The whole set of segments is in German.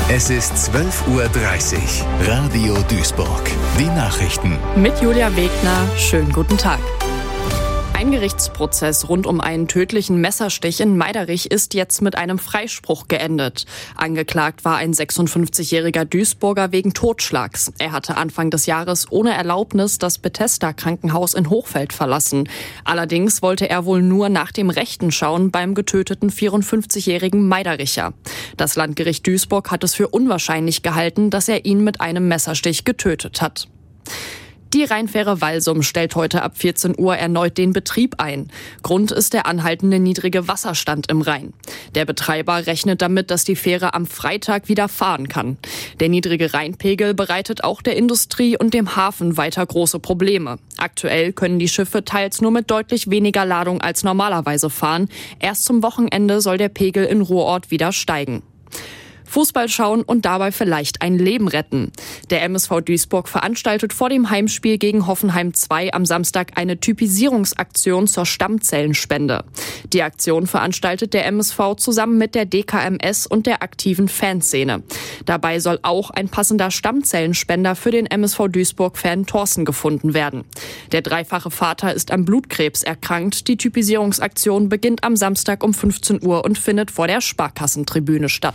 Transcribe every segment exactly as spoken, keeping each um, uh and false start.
Es ist zwölf Uhr dreißig. Radio Duisburg. Die Nachrichten. Mit Julia Wegner. Schönen guten Tag. Ein Gerichtsprozess rund um einen tödlichen Messerstich in Meiderich ist jetzt mit einem Freispruch geendet. Angeklagt war ein sechsundfünfzigjähriger Duisburger wegen Totschlags. Er hatte Anfang des Jahres ohne Erlaubnis das Bethesda-Krankenhaus in Hochfeld verlassen. Allerdings wollte er wohl nur nach dem Rechten schauen beim getöteten vierundfünfzigjährigen Meidericher. Das Landgericht Duisburg hat es für unwahrscheinlich gehalten, dass er ihn mit einem Messerstich getötet hat. Die Rheinfähre Walsum stellt heute ab vierzehn Uhr erneut den Betrieb ein. Grund ist der anhaltende niedrige Wasserstand im Rhein. Der Betreiber rechnet damit, dass die Fähre am Freitag wieder fahren kann. Der niedrige Rheinpegel bereitet auch der Industrie und dem Hafen weiter große Probleme. Aktuell können die Schiffe teils nur mit deutlich weniger Ladung als normalerweise fahren. Erst zum Wochenende soll der Pegel in Ruhrort wieder steigen. Fußball schauen und dabei vielleicht ein Leben retten. Der M S V Duisburg veranstaltet vor dem Heimspiel gegen Hoffenheim zwei am Samstag eine Typisierungsaktion zur Stammzellenspende. Die Aktion veranstaltet der M S V zusammen mit der D K M S und der aktiven Fanszene. Dabei soll auch ein passender Stammzellenspender für den M S V Duisburg-Fan Thorsten gefunden werden. Der dreifache Vater ist an Blutkrebs erkrankt. Die Typisierungsaktion beginnt am Samstag um fünfzehn Uhr und findet vor der Sparkassentribüne statt.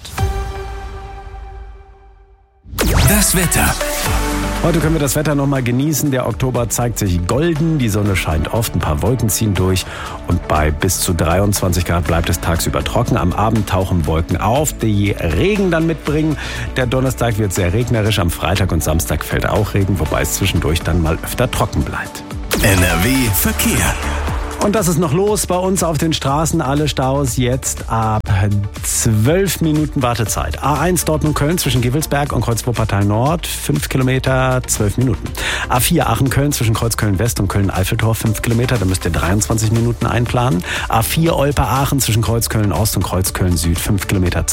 Das Wetter. Heute können wir das Wetter noch mal genießen. Der Oktober zeigt sich golden, die Sonne scheint oft, ein paar Wolken ziehen durch und bei bis zu dreiundzwanzig Grad bleibt es tagsüber trocken. Am Abend tauchen Wolken auf, die Regen dann mitbringen. Der Donnerstag wird sehr regnerisch, am Freitag und Samstag fällt auch Regen, wobei es zwischendurch dann mal öfter trocken bleibt. N R W Verkehr. Und das ist noch los bei uns auf den Straßen. Alle Staus jetzt ab zwölf Minuten Wartezeit. A eins Dortmund-Köln zwischen Gevelsberg und Kreuz Wuppertal Nord, fünf Kilometer, zwölf Minuten. A vier Aachen-Köln zwischen Kreuz Köln-West und Köln-Eiffeltor, fünf Kilometer, da müsst ihr dreiundzwanzig Minuten einplanen. A vier Olpe-Aachen zwischen Kreuz Köln-Ost und Kreuz Köln-Süd, fünf Kilometer,